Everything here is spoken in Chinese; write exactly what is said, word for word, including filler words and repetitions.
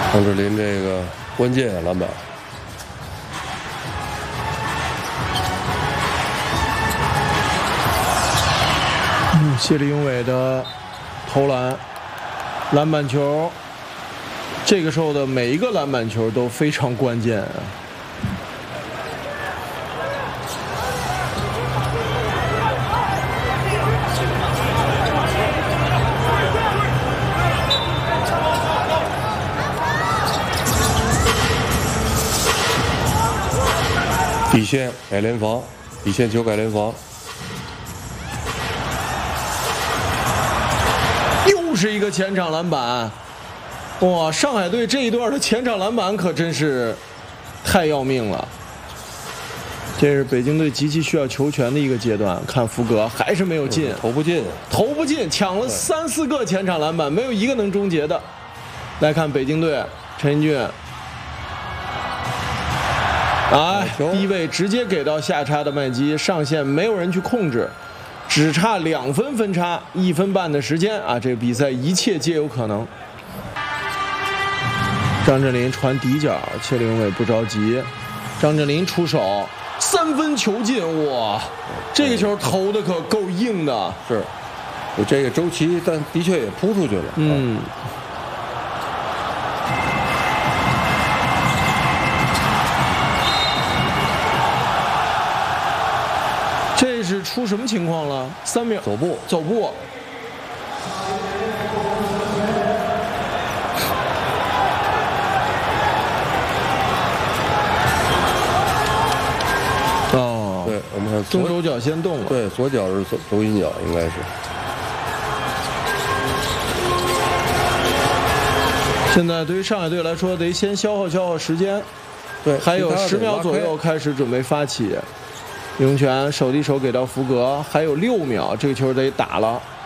张智霖这个关键篮板。 嗯，谢立永伟的投篮，篮板球，这个时候的每一个篮板球都非常关键啊。 底线改联防，底线球改联防。 又是一个前场篮板，哇！上海队这一段的前场篮板可真是太要命了。这是北京队极其需要球权的一个阶段，看福格还是没有进， 投不进， 投不进，抢了三四个前场篮板，没有一个能终结的。来看北京队，陈英俊。哎，低位直接给到下叉的麦基，上线没有人去控制，只差两分分差，一分半的时间啊！这个比赛一切皆有可能。张镇麟传底角，谢立永伟不着急，张镇麟出手，三分球进，哇！这个球投的可够硬的， 是有这个周琦，但的确也扑出去了。 嗯。这是出什么情况了？三秒走步， 走步。哦， 对，我们看中手脚先动了。 对，左脚是抖音脚，应该是。 现在对于上海队来说，得先消耗消耗时间。 对， 还有十秒左右开始准备发起。李永泉手递手给到福格，还有六秒，这个球得打了。